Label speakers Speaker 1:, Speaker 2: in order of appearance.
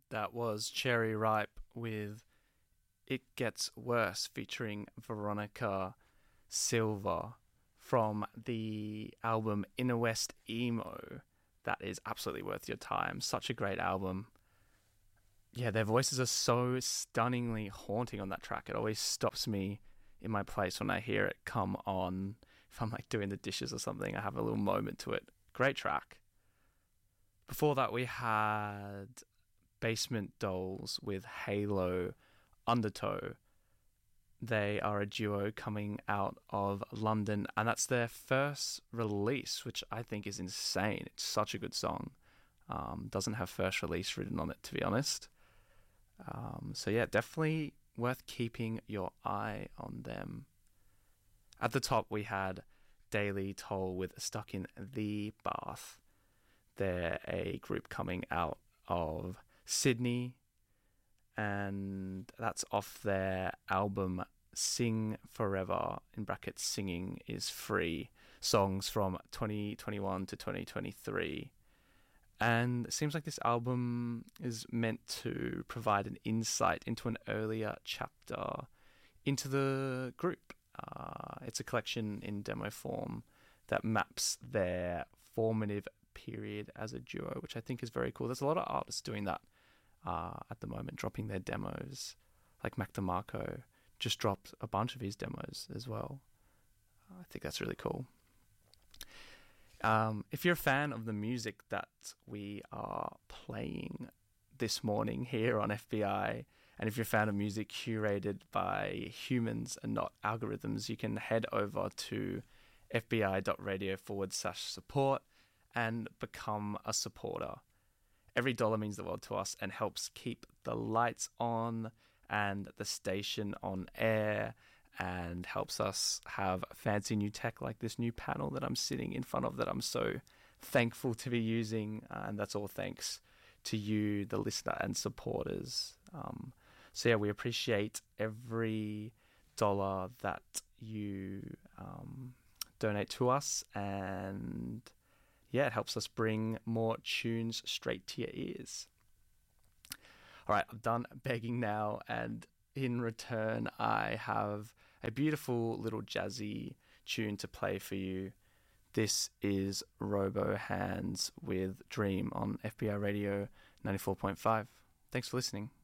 Speaker 1: That was Cherry Ripe with It Gets Worse featuring Veronica Silva from the album Inner West Emo. That is absolutely worth your time. Such a great album. Yeah, their voices are so stunningly haunting on that track. It always stops me in my place when I hear it come on. If I'm like doing the dishes or something, I have a little moment to it. Great track. Before that, we had Basement Dolls with Halo Undertow. They are a duo coming out of London, and that's their first release, which I think is insane. It's such a good song. Doesn't have first release written on it, to be honest. So yeah, definitely worth keeping your eye on them. At the top, we had Daily Toll with Stuck in the Bath. They're a group coming out of Sydney, and that's off their album Sing Forever, in brackets singing is free, songs from 2021 to 2023. And it seems like this album is meant to provide an insight into an earlier chapter into the group. It's a collection in demo form that maps their formative period as a duo, which I think is very cool. There's a lot of artists doing that at the moment, dropping their demos. Like Mac DeMarco just dropped a bunch of his demos as well. I think that's really cool. If you're a fan of the music that we are playing this morning here on FBI, and if you're a fan of music curated by humans and not algorithms, you can head over to fbi.radio/support and become a supporter. Every dollar means the world to us and helps keep the lights on and the station on air, and helps us have fancy new tech like this new panel that I'm sitting in front of that I'm so thankful to be using, and that's all thanks to you, the listener and supporters. So yeah, we appreciate every dollar that you donate to us, and yeah, it helps us bring more tunes straight to your ears. All right, I'm done begging now, and in return, I have a beautiful little jazzy tune to play for you. This is Robo Hands with Dream on FBI Radio 94.5. Thanks for listening.